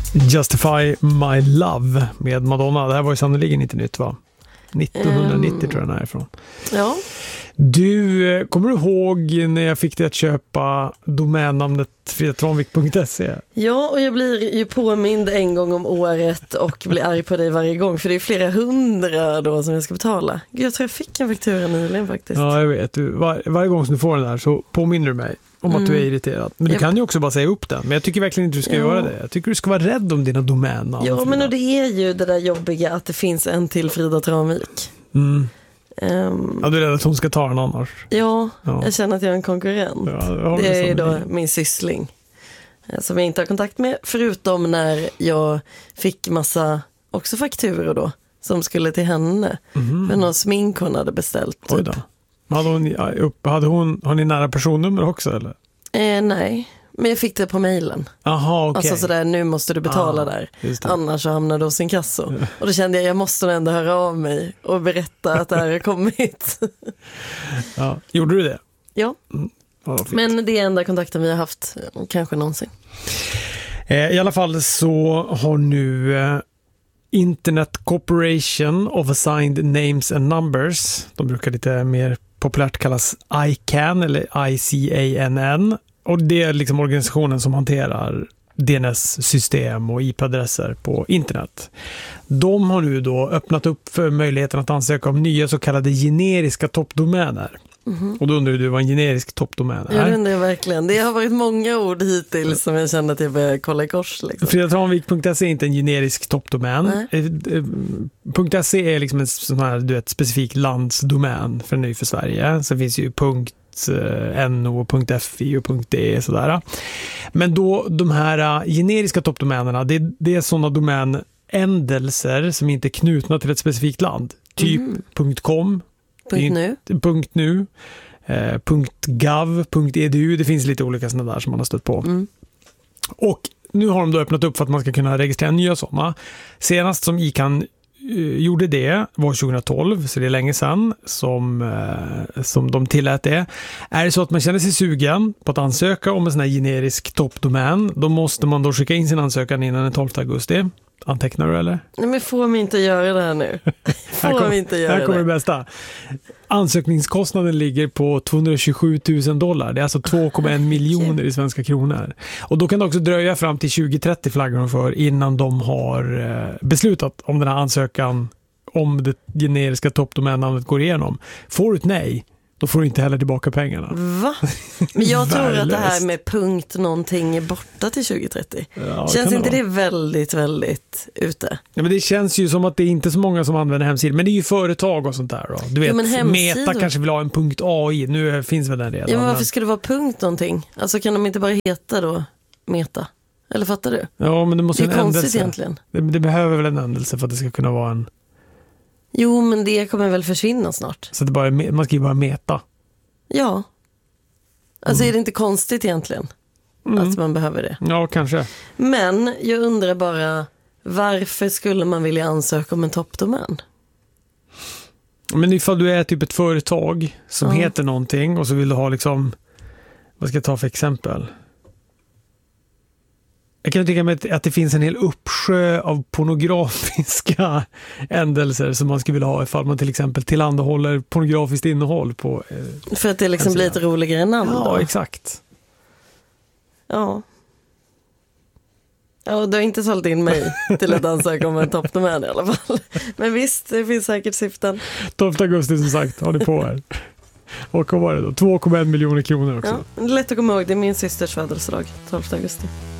Justify My Love med Madonna. Det här var ju sannoliken inte nytt, va? 1990 tror jag den är ifrån. Ja. Du, kommer du ihåg när jag fick dig att köpa domännamnet fridatranvik.se? Ja, och jag blir ju påmind en gång om året och blir arg på dig varje gång, för det är flera hundra då som jag ska betala. Jag tror jag fick en faktura nyligen faktiskt. Ja, jag vet. Varje gång som du får den här så påminner du mig om att du är irriterad. Men du kan ju också bara säga upp den. Men jag tycker verkligen inte du ska göra det. Jag tycker du ska vara rädd om dina domännamn. Ja, men och det är ju det där jobbiga att det finns en till Frida Tranvik. Ja, du är rädd att hon ska ta den annars. Ja, jag känner att jag är en konkurrent. Ja, det är ju då min syssling som jag inte har kontakt med, förutom när jag fick massa också fakturor då som skulle till henne. För någon smink hon hade beställt. Oj då. Har ni nära personnummer också eller? Nej, men jag fick det på mejlen. Aha, okej. Alltså sådär, nu måste du betala där. Annars så hamnar du hos inkasso. Och då kände jag måste ändå höra av mig och berätta att det här har kommit. Ja, gjorde du det? Ja. Men det är enda kontakten vi har haft, kanske någonsin. I alla fall så har nu Internet Corporation of Assigned Names and Numbers, de brukar lite mer populärt kallas ICANN eller ICANN, och det är liksom organisationen som hanterar DNS-system och IP-adresser på internet. De har nu då öppnat upp för möjligheten att ansöka om nya så kallade generiska toppdomäner. Och då undrar du vad en generisk toppdomän är. Ja, det undrar jag verkligen. Det har varit många ord hittills som jag kände att jag började kolla i kors. Liksom. Fridatranvik.se är inte en generisk toppdomän. .se är liksom en sån här, specifik landsdomän för ny för Sverige. Sen finns ju .no, .fi och .de sådär. Men då de här generiska toppdomänerna, det är sådana domänändelser som inte är knutna till ett specifikt land. Typ .com, .nu, .gov, .edu, det finns lite olika sådana där som man har stött på. Och nu har de då öppnat upp för att man ska kunna registrera nya sådana. Senast som ICANN gjorde det var 2012, så det är länge sedan som de tillät det. Är det så att man känner sig sugen på att ansöka om en sån här generisk toppdomän, då måste man då skicka in sin ansökan innan den 12 augusti. Antecknar du eller? Nej, men får mig inte göra det här nu. Här kommer det bästa. Ansökningskostnaden ligger på $227,000. Det är alltså 2,1 miljoner i svenska kronor. Och då kan det också dröja fram till 2030 flaggar de för innan de har beslutat om den här ansökan, om det generiska toppdomännamnet går igenom. Får du ett nej, då får du inte heller tillbaka pengarna. Va? Men jag tror att det här med punkt någonting är borta till 2030. Ja, känns inte det väldigt, väldigt ute? Ja, men det känns ju som att det är inte så många som använder hemsidor. Men det är ju företag och sånt där då. Du vet, Meta kanske vill ha en .ai. Nu finns väl den redan. Ja, men varför ska det vara punkt någonting? Alltså kan de inte bara heta då Meta? Eller fattar du? Ja, men det måste vara en ändelse. Det är konstigt egentligen. Det behöver väl en ändelse för att det ska kunna vara en... Jo, men det kommer väl försvinna snart. Så det bara man ska ju bara meta. Ja. Alltså är det inte konstigt egentligen att man behöver det? Ja, kanske. Men jag undrar bara, varför skulle man vilja ansöka om en toppdomän? Men ifall du är typ ett företag som heter någonting och så vill du ha liksom, vad ska jag ta för exempel? Jag kan tänka mig att det finns en hel uppsjö av pornografiska ändelser som man skulle vilja ha ifall man till exempel tillhandahåller pornografiskt innehåll på... För att det liksom blir lite roligare namn då? Ja, exakt. Ja. Ja, du har inte sålt in mig till att ansöka om en toppdomän i alla fall. Men visst, det finns säkert syften. 12 augusti som sagt, har ni på här. Och vad var det då? 2,1 miljoner kronor också. Ja, det är lätt att komma ihåg, det är min systers födelsedag, 12 augusti.